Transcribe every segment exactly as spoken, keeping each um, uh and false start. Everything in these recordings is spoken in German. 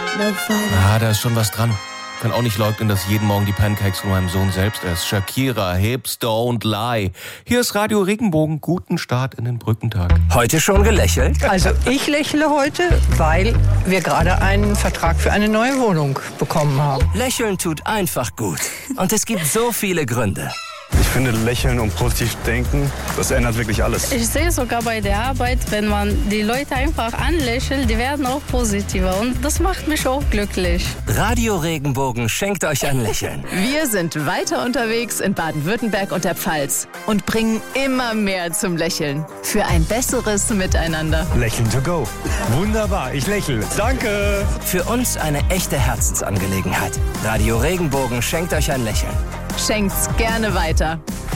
no fun. Ah, da ist schon was dran. Ich kann auch nicht leugnen, dass ich jeden Morgen die Pancakes von meinem Sohn selbst esse. Shakira, Hips Don't Lie. Hier ist Radio Regenbogen. Guten Start in den Brückentag. Heute schon gelächelt? Also ich lächle heute, weil wir gerade einen Vertrag für eine neue Wohnung bekommen haben. Lächeln tut einfach gut. Und es gibt so viele Gründe. Ich finde, lächeln und positiv denken, das ändert wirklich alles. Ich sehe sogar bei der Arbeit, wenn man die Leute einfach anlächelt, die werden auch positiver. Und das macht mich auch glücklich. Radio Regenbogen schenkt euch ein Lächeln. Wir sind weiter unterwegs in Baden-Württemberg und der Pfalz und bringen immer mehr zum Lächeln. Für ein besseres Miteinander. Lächeln to go. Wunderbar, ich lächle. Danke. Für uns eine echte Herzensangelegenheit. Radio Regenbogen schenkt euch ein Lächeln. Schenkt's gerne weiter.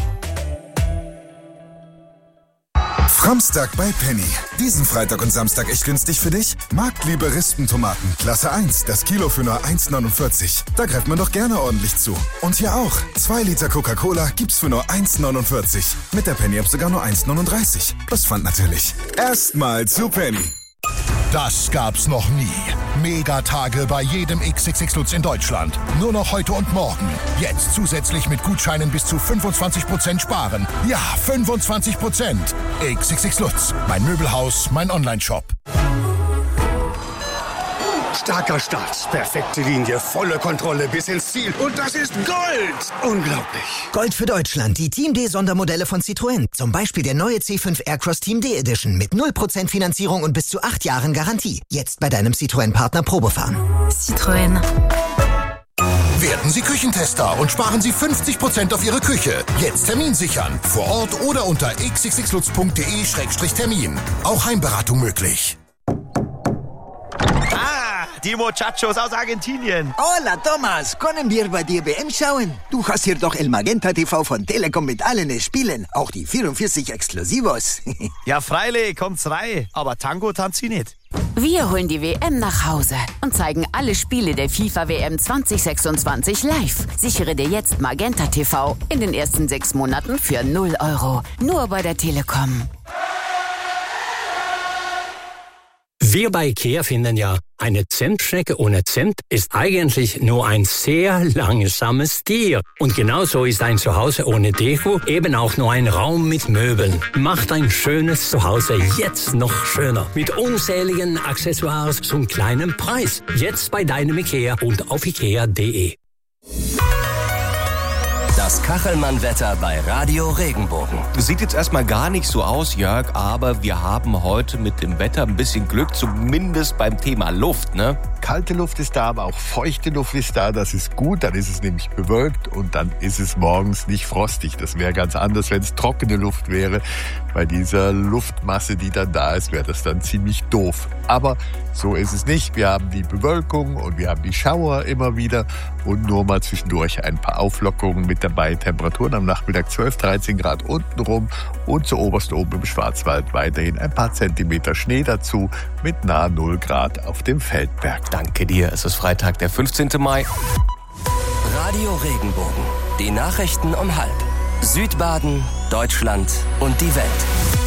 Framstag bei Penny. Diesen Freitag und Samstag echt günstig für dich? Marktliebe Rispentomaten, Klasse eins, das Kilo für nur eins neunundvierzig. Da greift man doch gerne ordentlich zu. Und hier auch. zwei Liter Coca-Cola gibt's für nur eins neunundvierzig. Mit der Penny-App sogar nur eins neununddreißig. Plus Pfand natürlich. Erstmal zu Penny. Das gab's noch nie. Megatage bei jedem X X X Lutz in Deutschland. Nur noch heute und morgen. Jetzt zusätzlich mit Gutscheinen bis zu fünfundzwanzig Prozent sparen. Ja, fünfundzwanzig Prozent. X X X Lutz. Mein Möbelhaus, mein Onlineshop. Starker Start, perfekte Linie, volle Kontrolle bis ins Ziel. Und das ist Gold! Unglaublich. Gold für Deutschland, die Team D-Sondermodelle von Citroën. Zum Beispiel der neue C fünf Aircross Team D Edition mit null Prozent Finanzierung und bis zu acht Jahren Garantie. Jetzt bei deinem Citroën-Partner Probefahren. Citroën. Werden Sie Küchentester und sparen Sie fünfzig Prozent auf Ihre Küche. Jetzt Termin sichern. Vor Ort oder unter x x x lutz punkt de Schrägstrich Termin. Auch Heimberatung möglich. Die Muchachos aus Argentinien. Hola, Thomas. Können wir bei dir W M schauen? Du hast hier doch El Magenta T V von Telekom mit allen Spielen. Auch die vierundvierzig Exklusivos. Ja, freilich, kommt's rein. Aber Tango tanzt sie nicht. Wir holen die W M nach Hause und zeigen alle Spiele der FIFA W M zwanzig sechsundzwanzig live. Sichere dir jetzt Magenta T V in den ersten sechs Monaten für null Euro. Nur bei der Telekom. Wir bei IKEA finden ja, eine Zentschnecke ohne Zimt ist eigentlich nur ein sehr langsames Tier. Und genauso ist ein Zuhause ohne Deko eben auch nur ein Raum mit Möbeln. Macht ein schönes Zuhause jetzt noch schöner. Mit unzähligen Accessoires zum kleinen Preis. Jetzt bei deinem IKEA und auf ikea punkt de. Das Kachelmann-Wetter bei Radio Regenbogen. Sieht jetzt erstmal gar nicht so aus, Jörg, aber wir haben heute mit dem Wetter ein bisschen Glück, zumindest beim Thema Luft, ne? Kalte Luft ist da, aber auch feuchte Luft ist da. Das ist gut, dann ist es nämlich bewölkt und dann ist es morgens nicht frostig. Das wäre ganz anders, wenn es trockene Luft wäre. Bei dieser Luftmasse, die dann da ist, wäre das dann ziemlich doof. Aber so ist es nicht. Wir haben die Bewölkung und wir haben die Schauer immer wieder und nur mal zwischendurch ein paar Auflockerungen mit dabei. Temperaturen am Nachmittag zwölf, dreizehn Grad untenrum und zu oberst oben im Schwarzwald weiterhin ein paar Zentimeter Schnee dazu mit nahe null Grad auf dem Feldberg. Danke dir. Es ist Freitag, der fünfzehnten Mai. Radio Regenbogen. Die Nachrichten um halb. Südbaden, Deutschland und die Welt.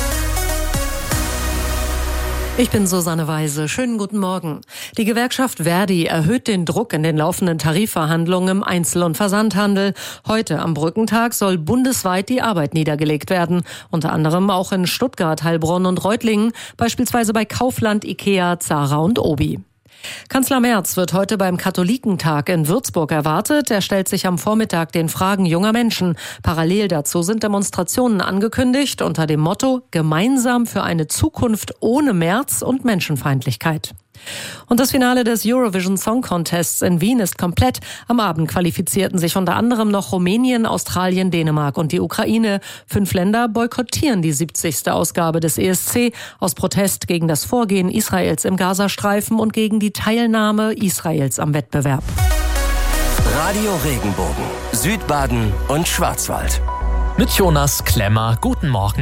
Ich bin Susanne Weise. Schönen guten Morgen. Die Gewerkschaft Verdi erhöht den Druck in den laufenden Tarifverhandlungen im Einzel- und Versandhandel. Heute am Brückentag soll bundesweit die Arbeit niedergelegt werden. Unter anderem auch in Stuttgart, Heilbronn und Reutlingen, beispielsweise bei Kaufland, Ikea, Zara und Obi. Kanzler Merz wird heute beim Katholikentag in Würzburg erwartet. Er stellt sich am Vormittag den Fragen junger Menschen. Parallel dazu sind Demonstrationen angekündigt unter dem Motto Gemeinsam für eine Zukunft ohne Merz und Menschenfeindlichkeit. Und das Finale des Eurovision Song Contests in Wien ist komplett. Am Abend qualifizierten sich unter anderem noch Rumänien, Australien, Dänemark und die Ukraine. Fünf Länder boykottieren die siebzigste Ausgabe des E S C aus Protest gegen das Vorgehen Israels im Gazastreifen und gegen die Teilnahme Israels am Wettbewerb. Radio Regenbogen, Südbaden und Schwarzwald. Mit Jonas Klemmer, guten Morgen.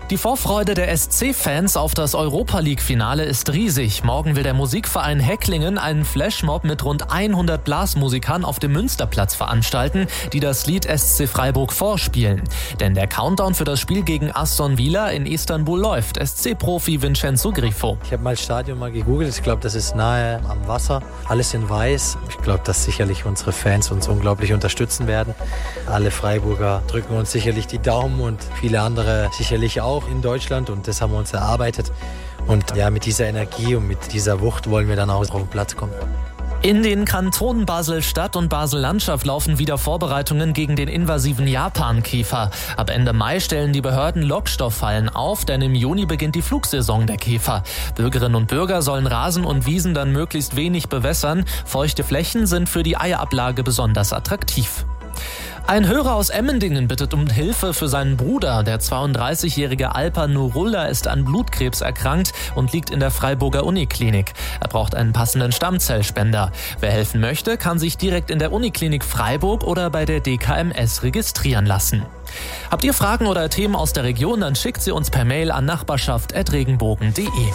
Die Vorfreude der S C-Fans auf das Europa-League-Finale ist riesig. Morgen will der Musikverein Hecklingen einen Flashmob mit rund hundert Blasmusikern auf dem Münsterplatz veranstalten, die das Lied S C Freiburg vorspielen. Denn der Countdown für das Spiel gegen Aston Villa in Istanbul läuft. S C-Profi Vincenzo Grifo. Ich habe mal das Stadion mal gegoogelt. Ich glaube, das ist nahe am Wasser. Alles in weiß. Ich glaube, dass sicherlich unsere Fans uns unglaublich unterstützen werden. Alle Freiburger drücken uns sicherlich die Daumen und viele andere sicherlich auch in Deutschland, und das haben wir uns erarbeitet. Und ja, mit dieser Energie und mit dieser Wucht wollen wir dann auch auf den Platz kommen. In den Kantonen Basel-Stadt und Basel-Landschaft laufen wieder Vorbereitungen gegen den invasiven Japankäfer. Ab Ende Mai stellen die Behörden Lockstofffallen auf, denn im Juni beginnt die Flugsaison der Käfer. Bürgerinnen und Bürger sollen Rasen und Wiesen dann möglichst wenig bewässern. Feuchte Flächen sind für die Eierablage besonders attraktiv. Ein Hörer aus Emmendingen bittet um Hilfe für seinen Bruder. Der zweiunddreißigjährige Alper Nurullah ist an Blutkrebs erkrankt und liegt in der Freiburger Uniklinik. Er braucht einen passenden Stammzellspender. Wer helfen möchte, kann sich direkt in der Uniklinik Freiburg oder bei der D K M S registrieren lassen. Habt ihr Fragen oder Themen aus der Region, dann schickt sie uns per Mail an nachbarschaft at regenbogen punkt de.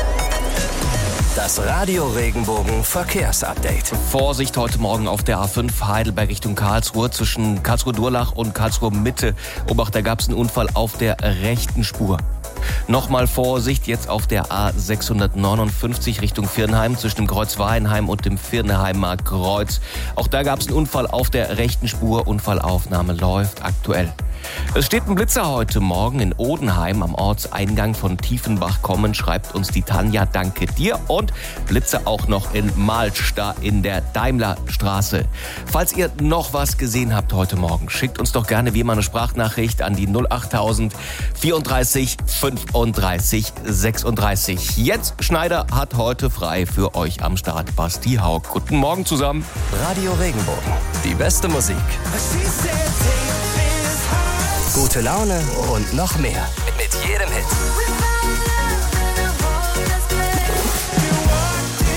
Das Radio Regenbogen Verkehrsupdate. Vorsicht heute Morgen auf der A fünf Heidelberg Richtung Karlsruhe zwischen Karlsruhe-Durlach und Karlsruhe-Mitte. Obacht, da gab es einen Unfall auf der rechten Spur. Nochmal Vorsicht jetzt auf der A sechshundertneunundfünfzig Richtung Viernheim zwischen dem Kreuz Weinheim und dem Viernheimer Kreuz. Auch da gab es einen Unfall auf der rechten Spur. Unfallaufnahme läuft aktuell. Es steht ein Blitzer heute Morgen in Odenheim am Ortseingang von Tiefenbach kommen, schreibt uns die Tanja, danke dir. Und Blitzer auch noch in Malsch, da in der Daimlerstraße. Falls ihr noch was gesehen habt heute Morgen, schickt uns doch gerne wie immer eine Sprachnachricht an die null achttausend vierunddreißig fünfunddreißig sechsunddreißig. Jens Schneider hat heute frei für euch am Start. Basti Haug. Guten Morgen zusammen. Radio Regenbogen. Die beste Musik. Gute Laune und noch mehr. Mit jedem Hit.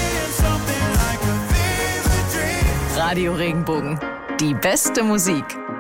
Radio Regenbogen. Die beste Musik.